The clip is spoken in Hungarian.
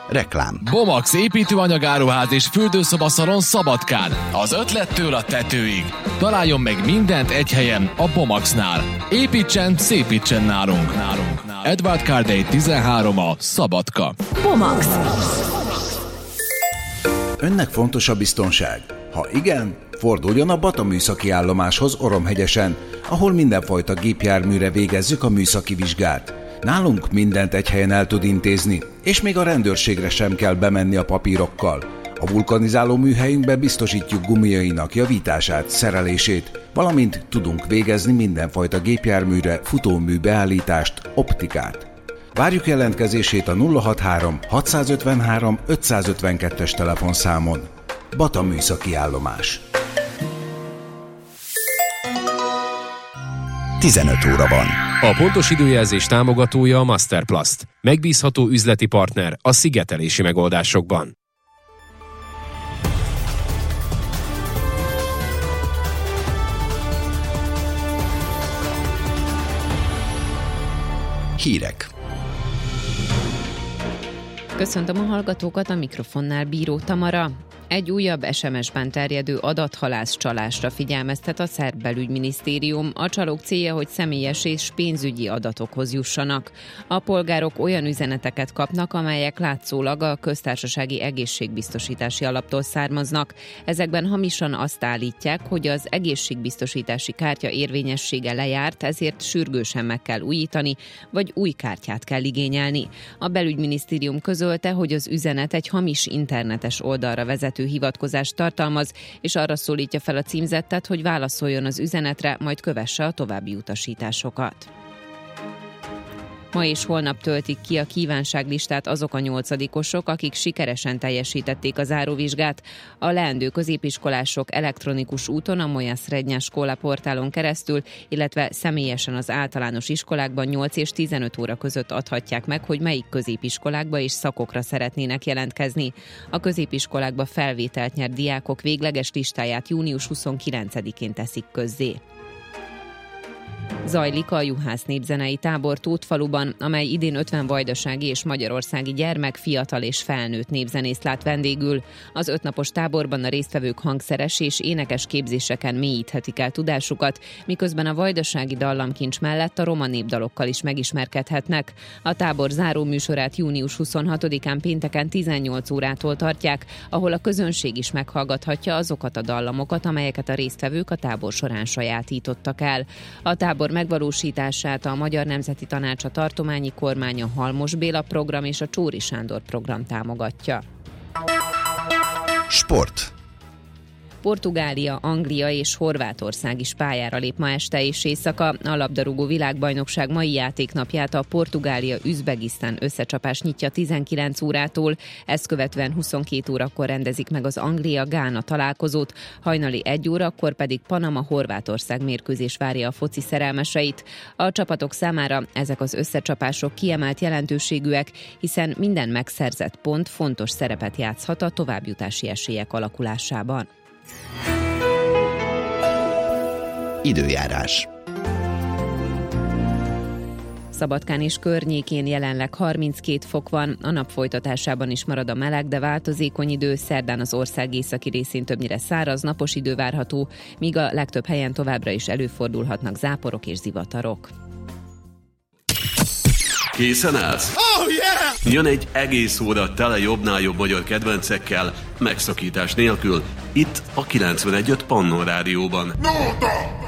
Reklám. Bomax építőanyagáruház és fürdőszobaszalon Szabadkán. Az ötlettől a tetőig. Találjon meg mindent egy helyen a Bomaxnál. Építsen, szépítsen nálunk. Edward Cardey 13 a Szabadka. Bomax. Önnek fontos a biztonság? Ha igen, forduljon a Bata műszaki állomáshoz Oromhegyesen, ahol mindenfajta gépjárműre végezzük a műszaki vizsgát. Nálunk mindent egy helyen el tud intézni, és még a rendőrségre sem kell bemenni a papírokkal. A vulkanizáló műhelyünkben biztosítjuk gumiainak javítását, szerelését, valamint tudunk végezni mindenfajta gépjárműre futómű beállítást, optikát. Várjuk jelentkezését a 063 653 552-es telefonszámon. Bata műszaki állomás. 15 óra van. A pontos időjelzés támogatója a Masterplast. Megbízható üzleti partner a szigetelési megoldásokban. Hírek. Köszöntöm a hallgatókat, a mikrofonnál Bíró Tamara. Egy újabb SMS-ben terjedő adathalász csalásra figyelmeztet a szerb belügyminisztérium. A csalók célja, hogy személyes és pénzügyi adatokhoz jussanak. A polgárok olyan üzeneteket kapnak, amelyek látszólag a köztársasági egészségbiztosítási alaptól származnak. Ezekben hamisan azt állítják, hogy az egészségbiztosítási kártya érvényessége lejárt, ezért sürgősen meg kell újítani, vagy új kártyát kell igényelni. A belügyminisztérium közölte, hogy az üzenet egy hamis internetes oldalra vezető hivatkozást tartalmaz, és arra szólítja fel a címzettet, hogy válaszoljon az üzenetre, majd kövesse a további utasításokat. Ma és holnap töltik ki a kívánságlistát azok a 8-osok, akik sikeresen teljesítették a záróvizsgát. A leendő középiskolások elektronikus úton a Moja Srednja Škola portálon keresztül, illetve személyesen az általános iskolákban 8 és 15 óra között adhatják meg, hogy melyik középiskolákba és szakokra szeretnének jelentkezni. A középiskolákba felvételt nyert diákok végleges listáját június 29-én teszik közzé. Zajlik a Juhász népzenei tábor Tótfaluban, amely idén 50 vajdasági és magyarországi gyermek, fiatal és felnőtt népzenész lát vendégül. Az 5 napos táborban a résztvevők hangszeres és énekes képzéseken mélyíthetik el tudásukat, miközben a vajdasági dallamkincs mellett a roma népdalokkal is megismerkedhetnek. A tábor záró műsorát június 26-án pénteken 18 órától tartják, ahol a közönség is meghallgathatja azokat a dallamokat, amelyeket a résztvevők a tábor során sajátítottak el. A tábor megvalósítását a Magyar Nemzeti Tanács, a tartományi kormány, a Halmos Béla program és a Csóri Sándor program támogatja. Sport. Portugália, Anglia és Horvátország is pályára lép ma este és éjszaka. A labdarúgó világbajnokság mai játéknapját a Portugália-Üzbegisztán összecsapás nyitja 19 órától, ezt követően 22 órakor rendezik meg az Anglia-Gána találkozót, hajnali 1 órakor pedig Panama-Horvátország mérkőzés várja a foci szerelmeseit. A csapatok számára ezek az összecsapások kiemelt jelentőségűek, hiszen minden megszerzett pont fontos szerepet játszhat a továbbjutási esélyek alakulásában. Időjárás. Szabadkán és környékén jelenleg 32 fok van, a nap folytatásában is marad a meleg, de változékony idő, szerdán az ország északi részén többnyire száraz, napos idő várható, míg a legtöbb helyen továbbra is előfordulhatnak záporok és zivatarok. Készen állsz? Oh, yeah! Jön egy egész óra tele jobbnál jobb magyar kedvencekkel, megszakítás nélkül, itt a 91.5 Pannon Rádióban. Nóta!